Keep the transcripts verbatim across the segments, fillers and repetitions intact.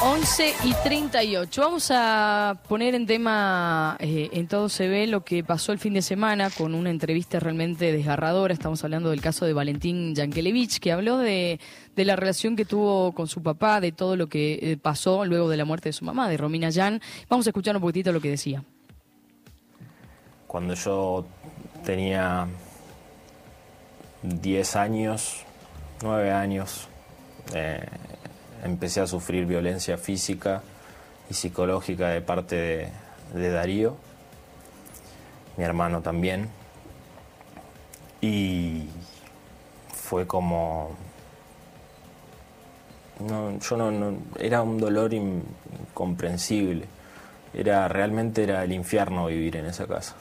once y treinta y ocho. Vamos a poner en tema, eh, en Todo se ve, lo que pasó el fin de semana con una entrevista realmente desgarradora. Estamos hablando del caso de Valentín Yankelevich, que habló de, de la relación que tuvo con su papá, de todo lo que eh, pasó luego de la muerte de su mamá, de Romina Yan. Vamos a escuchar un poquitito lo que decía. Cuando yo tenía diez años, nueve años, eh, empecé a sufrir violencia física y psicológica de parte de, de Darío, mi hermano también, y fue como... No, yo no, no, era un dolor incomprensible, era, realmente era el infierno vivir en esa casa.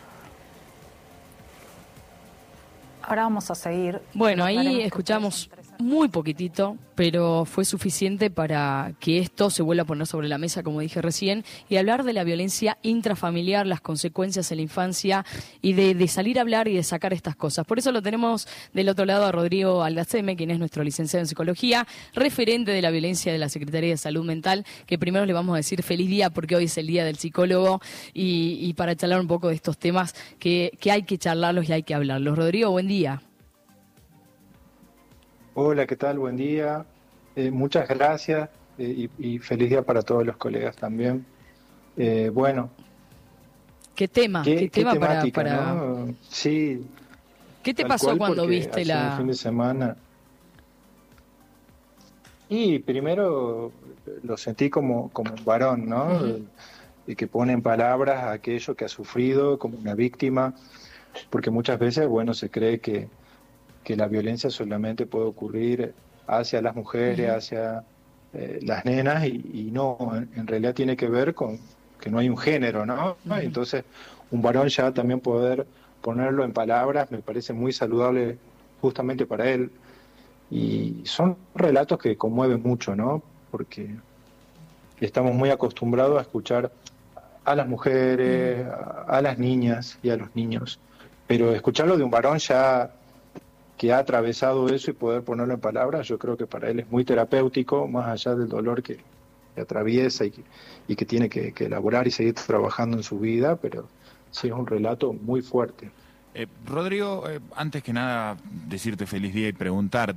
Ahora vamos a seguir. Bueno, ahí escuchamos muy poquitito, pero fue suficiente para que esto se vuelva a poner sobre la mesa, como dije recién, y hablar de la violencia intrafamiliar, las consecuencias en la infancia y de, de salir a hablar y de sacar estas cosas. Por eso lo tenemos del otro lado a Rodrigo Aldaceme, quien es nuestro licenciado en psicología, referente de la violencia de la Secretaría de Salud Mental, que primero le vamos a decir feliz día porque hoy es el día del psicólogo y, y para charlar un poco de estos temas que, que hay que charlarlos y hay que hablarlos. Rodrigo, buen día. Hola, ¿qué tal? Buen día. Eh, muchas gracias eh, y, y feliz día para todos los colegas también. Eh, bueno. ¿Qué tema? ¿Qué, ¿Qué tema qué para, temática, para... ¿no? Sí. ¿Qué te pasó cuando viste la...? El fin de semana. Y primero lo sentí como, como un varón, ¿no? Uh-huh. Y que pone en palabras aquello que ha sufrido como una víctima, porque muchas veces, bueno, se cree que que la violencia solamente puede ocurrir hacia las mujeres, uh-huh. hacia eh, las nenas, y, y no, en, en realidad tiene que ver con que no hay un género, ¿no? Uh-huh. Entonces, un varón ya también poder ponerlo en palabras me parece muy saludable justamente para él, y son relatos que conmueven mucho, ¿no? Porque estamos muy acostumbrados a escuchar a las mujeres, uh-huh. a, a las niñas y a los niños, pero escucharlo de un varón ya que ha atravesado eso y poder ponerlo en palabras, yo creo que para él es muy terapéutico, más allá del dolor que, que atraviesa y que, y que tiene que, que elaborar y seguir trabajando en su vida, pero sí es un relato muy fuerte. Eh, Rodrigo, eh, antes que nada decirte feliz día y preguntarte,